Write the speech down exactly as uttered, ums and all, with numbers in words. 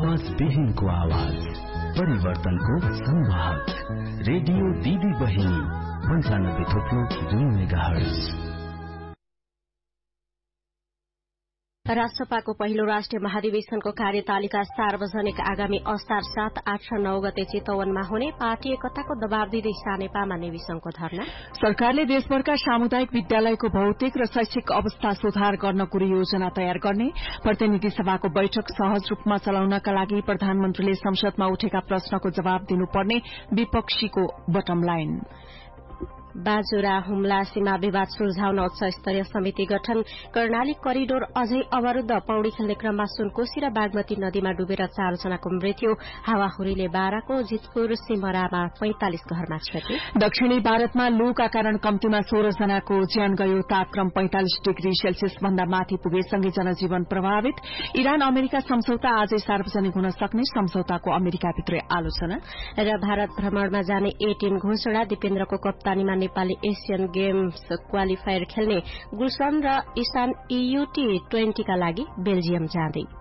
आवाज विहीनको आवाज, परिवर्तनको संवाहक, रेडियो दिदी बहिनी पन्चानब्बे थोप्लो दुई मेगाहर्ज। राष्ट्रसभाको पहिलो राष्ट्रिय महाधिवेशनको कार्यतालिका सार्वजनिक आगामी असार सात आठ र नौ गते चितवनमा हुने, पार्टी एकताको दबाव दिँदै सानेपामा नेविसंघको धरना। सरकारले देशभरका सामुदायिक विद्यालयको भौतिक र शैक्षिक अवस्था सुधार गर्न कुनै योजना तयार गर्ने। प्रतिनिधि सभाको बैठक सहज रूपमा चलाउनका लागि प्रधानमन्त्रीले संसदमा उठेका प्रश्नको जवाब दिनुपर्ने विपक्षीको बटम लाइन। बाजुरा हुम्ला सीमा विवाद सुल्झाउन उच्च स्तरीय समिति गठन। कर्णाली करिडोर अझै अवरूद्ध। पौडी खेल्ने क्रममा सुनकोशी र बागमती नदीमा डुबेर चारजनाको मृत्यु। हावाहुरीले बाह्रको जितपुर सिमरामा पैंतालिस घरमा क्षति। दक्षिणी भारतमा लूका कारण कम्तीमा सोह्र जनाको ज्यान गयो। तापक्रम पैंतालिस डिग्री सेल्सियस भन्दा माथि पुगेसँगै जनजीवन प्रभावित। इरान अमेरिका सम्झौता आजै सार्वजनिक हुन सक्ने, सम्झौताको अमेरिकाभित्रै आलोचना। र भारत भ्रमणमा जाने ए टीम घोषणा। दिपेन्द्रको कप्तानीमा नेपाली एशियन गेम्स क्वालिफायर खेल्ने। गुलशन र ईशान ईयू टी ट्वेन्टी का लागि बेल्जियम जाँदै।